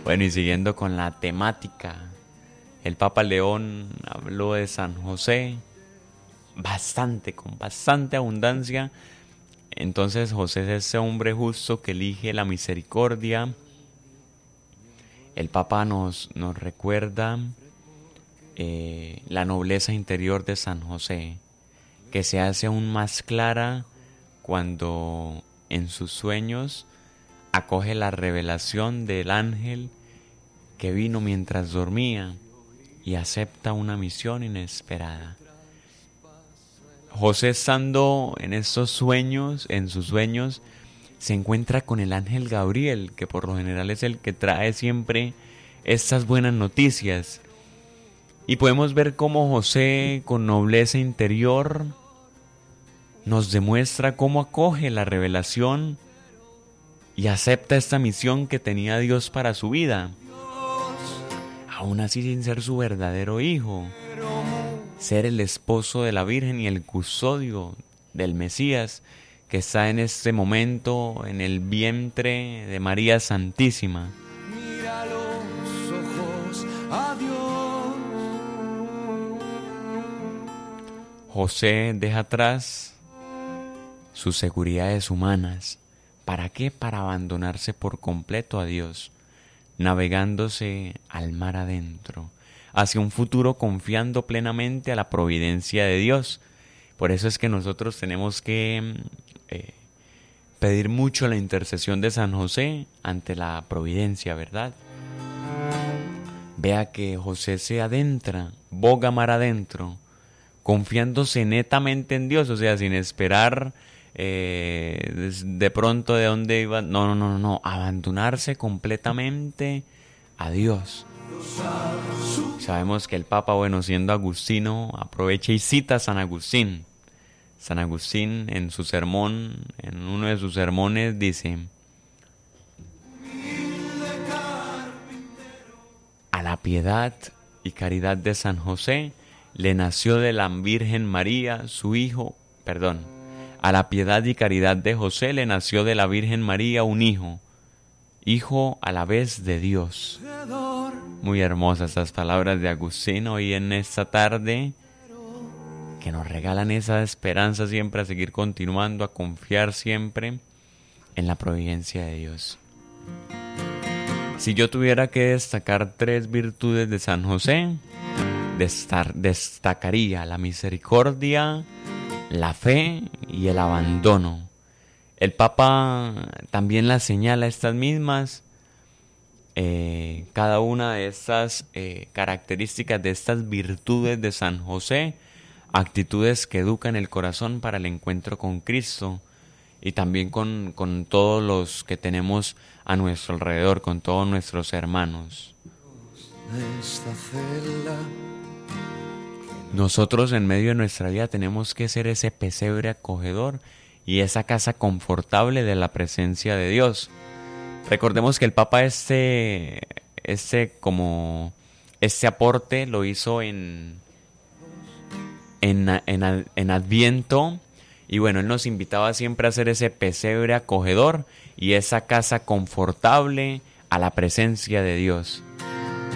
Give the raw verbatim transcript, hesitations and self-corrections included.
Bueno, y siguiendo con la temática, el Papa León habló de San José bastante, con bastante abundancia. Entonces José es ese hombre justo que elige la misericordia. El Papa nos, nos recuerda eh, la nobleza interior de San José, que se hace aún más clara cuando en sus sueños acoge la revelación del ángel que vino mientras dormía y acepta una misión inesperada. José, estando en estos sueños, en sus sueños, se encuentra con el ángel Gabriel, que por lo general es el que trae siempre estas buenas noticias. Y podemos ver cómo José, con nobleza interior, nos demuestra cómo acoge la revelación y acepta esta misión que tenía Dios para su vida, aún así sin ser su verdadero hijo, ser el esposo de la Virgen y el custodio del Mesías que está en este momento en el vientre de María Santísima. Mira los ojos a Dios. José deja atrás sus seguridades humanas. ¿Para qué? Para abandonarse por completo a Dios, navegándose al mar adentro, hacia un futuro confiando plenamente a la providencia de Dios. Por eso es que nosotros tenemos que eh, pedir mucho la intercesión de San José ante la providencia, ¿verdad? Vea que José se adentra, boga mar adentro, confiándose netamente en Dios, o sea, sin esperar eh, de pronto de dónde iba. No, no, no, no, abandonarse completamente a Dios. Sabemos que el Papa, bueno, siendo agustino, aprovecha y cita a San Agustín. San Agustín en su sermón, en uno de sus sermones, dice: a la piedad y caridad de San José le nació de la Virgen María su hijo, perdón, a la piedad y caridad de José le nació de la Virgen María un hijo, hijo a la vez de Dios. Muy hermosas estas palabras de Agustín hoy en esta tarde, que nos regalan esa esperanza siempre a seguir continuando, a confiar siempre en la providencia de Dios. Si yo tuviera que destacar tres virtudes de San José, destacaría la misericordia, la fe y el abandono. El Papa también las señala estas mismas, eh, cada una de estas eh, características, de estas virtudes de San José, actitudes que educan el corazón para el encuentro con Cristo y también con, con todos los que tenemos a nuestro alrededor, con todos nuestros hermanos. Nosotros en medio de nuestra vida tenemos que ser ese pesebre acogedor y esa casa confortable de la presencia de Dios. Recordemos que el Papa este, este, como este aporte lo hizo en En, en, en Adviento, y bueno, él nos invitaba siempre a hacer ese pesebre acogedor y esa casa confortable a la presencia de Dios.